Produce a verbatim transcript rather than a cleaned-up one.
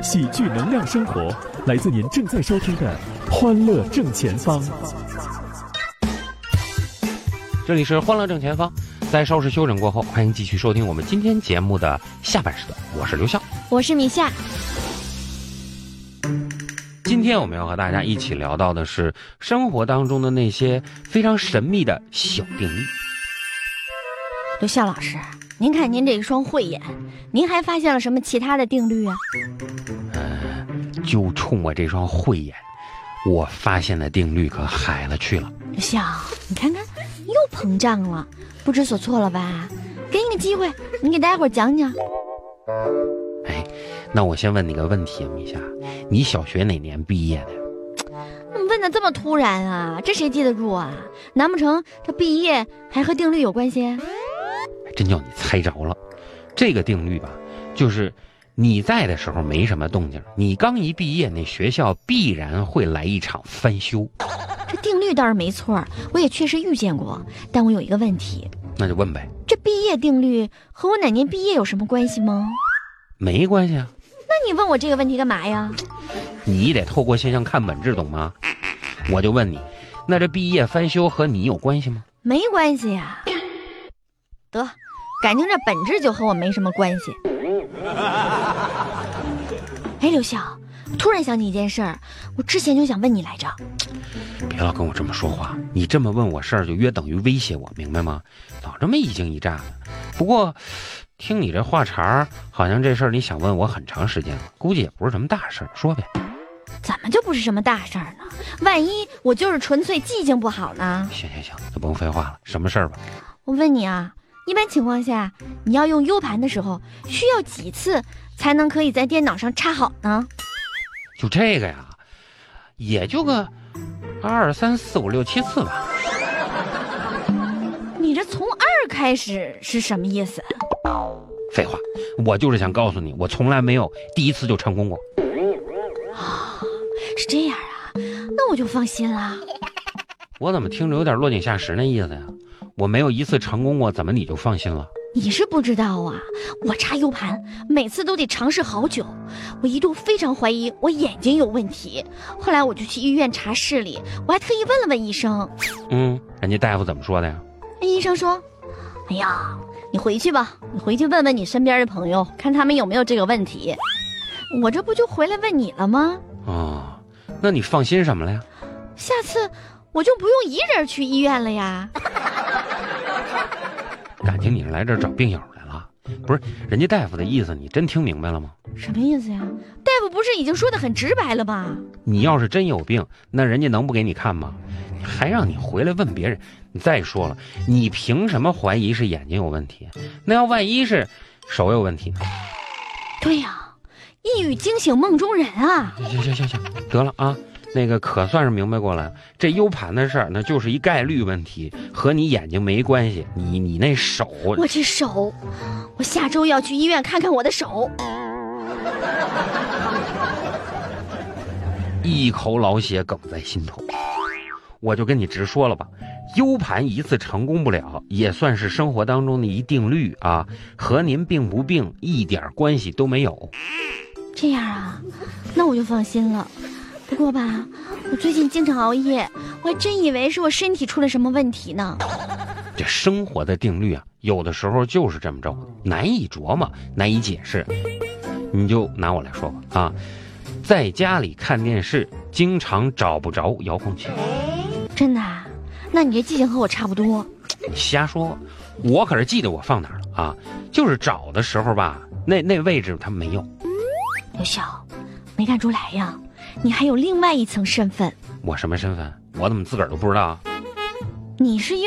喜剧能量生活，来自您正在收听的《欢乐正前方》。 这里是欢乐正前方，在稍事休整过后，欢迎继续收听我们今天节目的下半时段。我是刘笑， 我是米夏。 今天我们要和大家一起聊到的是生活当中的那些非常神秘的小定律。 刘笑老师，您看您这一双慧眼，您还发现了什么其他的定律啊？ 呃，就冲我这双慧眼，我发现的定律可海了去了。 刘笑，你看看又膨胀了，不知所措了吧？给你个机会，你给大家伙讲讲。 哎，那我先问你个问题，米夏，你小学哪年毕业的？ 你问的这么突然啊，这谁记得住啊？难不成这毕业还和定律有关系？ 真叫你猜着了。这个定律吧，就是你在的时候没什么动静，你刚一毕业，那学校必然会来一场翻修。 这定律倒是没错，我也确实遇见过，但我有一个问题。 那就问呗。 这毕业定律和我哪年毕业有什么关系吗？ 没关系啊。 那你问我这个问题干嘛呀？ 你得透过现象看本质，懂吗？我就问你，那这毕业翻修和你有关系吗？ 没关系呀。得，感情这本质就和我没什么关系。哎，刘笑，突然想起一件事儿，我之前就想问你来着。 别老跟我这么说话，你这么问我事儿就约等于威胁我，明白吗？老这么一惊一乍的。不过听你这话茬，好像这事儿你想问我很长时间了，估计也不是什么大事儿，说呗。 怎么就不是什么大事儿呢？万一我就是纯粹记性不好呢？ 行行行，就甭废话了，什么事儿吧？ 我问你啊，一般情况下你要用 U 盘的时候，需要几次才能可以在电脑上插好呢？ 就这个呀，也就个二三四五六七次吧。 你这从二开始是什么意思？ 废话，我就是想告诉你，我从来没有第一次就成功过。 啊，是这样啊，那我就放心了。 我怎么听着有点落井下石那意思呀？我没有一次成功过，怎么你就放心了？ 你是不知道啊，我插 U 盘每次都得尝试好久，我一度非常怀疑我眼睛有问题，后来我就去医院查视力，我还特意问了问医生。 嗯，人家大夫怎么说的呀？ 医生说，哎呀，你回去吧，你回去问问你身边的朋友，看他们有没有这个问题。我这不就回来问你了吗？ 哦，那你放心什么了呀？ 下次我就不用一人去医院了呀。 感情你是来这儿找病友来了？不是，人家大夫的意思你真听明白了吗？ 什么意思呀？大夫不是已经说得很直白了吗？ 你要是真有病，那人家能不给你看吗？还让你回来问别人。你再说了，你凭什么怀疑是眼睛有问题？那要万一是手有问题呢？ 对呀、啊，一语惊醒梦中人啊！ 行行行行，得了啊，那个可算是明白过来了。这 U 盘的事儿，那就是一概率问题，和你眼睛没关系。你你那手， 我这手，我下周要去医院看看我的手。 一口老血哽在心头。我就跟你直说了吧 ，U 盘一次成功不了，也算是生活当中的一定律啊，和您病不病一点关系都没有。 这样啊，那我就放心了。不过吧，我最近经常熬夜，我还真以为是我身体出了什么问题呢。 这生活的定律啊，有的时候就是这么着，难以琢磨，难以解释。你就拿我来说吧啊，在家里看电视，经常找不着遥控器。 真的啊？那你这记性和我差不多。 你瞎说，我可是记得我放哪儿了啊，就是找的时候吧，那那位置它没有。 刘笑，没看出来呀，你还有另外一层身份。 我什么身份？我怎么自个儿都不知道？ 你是